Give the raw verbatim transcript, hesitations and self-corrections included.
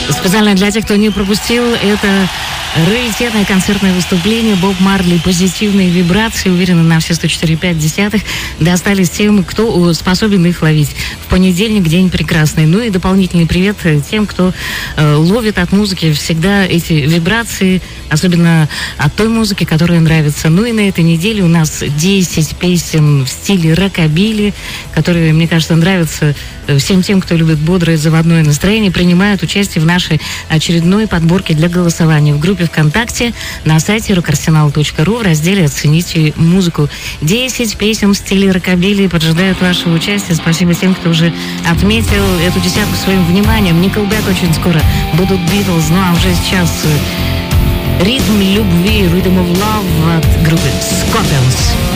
Специально для тех, кто не пропустил, это раритетное концертное выступление Боб Марли. Позитивные вибрации, уверенно, на все сто четыре и пять десятых достались тем, кто способен их ловить. В понедельник день прекрасный. Ну и дополнительный привет тем, кто э, ловит от музыки всегда эти вибрации, особенно от той музыки, которая нравится. Ну и на этой неделе у нас десять песен в стиле рокобили, которые, мне кажется, нравятся всем тем, кто любит бодрое заводное настроение, принимают участие в нашей очередной подборке для голосования в группе ВКонтакте на сайте рок арсенал точка ру в разделе «Оцените музыку». десять песен в стиле рокобили поджидают вашего участия. Спасибо тем, кто уже отметил эту десятку своим вниманием. Nickelback очень скоро будут Beatles, ну а уже сейчас ритм любви, Rhythm of Love от группы Scorpions.